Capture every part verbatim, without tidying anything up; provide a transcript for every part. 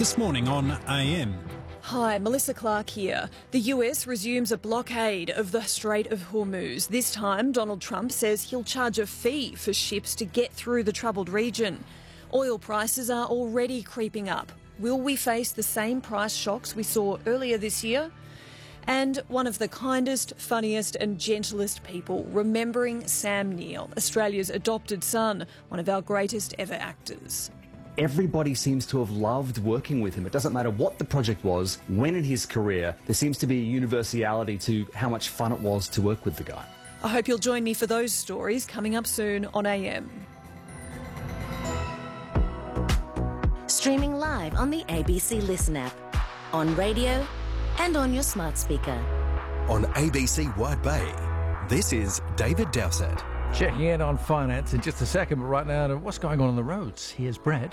This morning on A M. Hi, Melissa Clark here. The U S resumes a blockade of the Strait of Hormuz. This time, Donald Trump says he'll charge a fee for ships to get through the troubled region. Oil prices are already creeping up. Will we face the same price shocks we saw earlier this year? And one of the kindest, funniest and gentlest people, remembering Sam Neill, Australia's adopted son, one of our greatest ever actors. Everybody seems to have loved working with him. It doesn't matter what the project was, when in his career, there seems to be a universality to how much fun it was to work with the guy. I hope you'll join me for those stories coming up soon on A M. Streaming live on the A B C Listen app, on radio and on your smart speaker. On A B C Wide Bay, this is David Dowsett. Checking in on finance in just a second, but right now, what's going on on the roads? Here's Brad.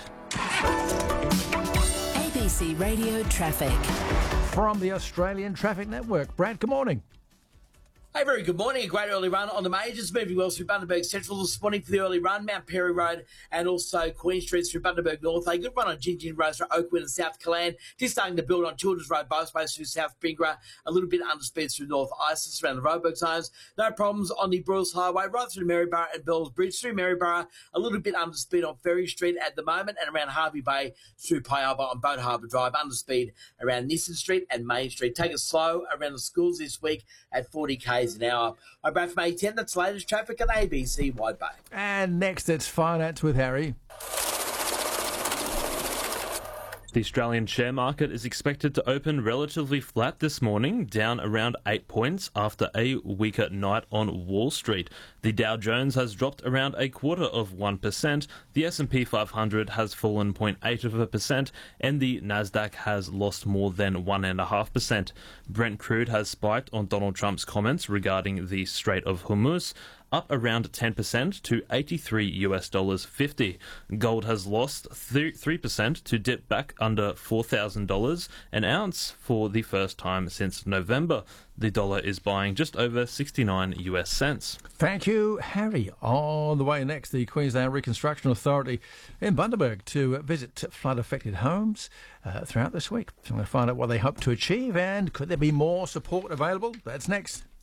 A B C Radio Traffic. From the Australian Traffic Network. Brad, good morning. Hey, very good morning. A great early run on the majors, moving well through Bundaberg Central this morning for the early run, Mount Perry Road and also Queen Street through Bundaberg North. A good run on Gin Gin Road through Oakwood and South Killaan. Just starting to build on Children's Road, both ways through South Bingara. A little bit under speed through North Isis around the Roebuck zones. No problems on the Bruce Highway, right through Maryborough and Bells Bridge. Through Maryborough, a little bit under speed on Ferry Street at the moment, and around Harvey Bay through Pialba on Boat Harbour Drive. Under speed around Nissan Street and Main Street. Take it slow around the schools this week at forty k's an hour. I'm back from A ten. That's the latest traffic at A B C Wide Bay. And next, it's Finance with Harry. The Australian share market is expected to open relatively flat this morning, down around eight points after a weaker night on Wall Street. The Dow Jones has dropped around a quarter of one percent, the S and P five hundred has fallen zero point eight of a percent, and the Nasdaq has lost more than one point five percent. Brent crude has spiked on Donald Trump's comments regarding the Strait of Hormuz, up around ten percent to eighty-three US dollars fifty. Gold has lost three percent to dip back under four thousand dollars an ounce for the first time since November. The dollar is buying just over sixty-nine US cents. Thank you, Harry. On the way next, the Queensland Reconstruction Authority in Bundaberg to visit flood-affected homes uh, throughout this week. So I'm going to find out what they hope to achieve and could there be more support available. That's next.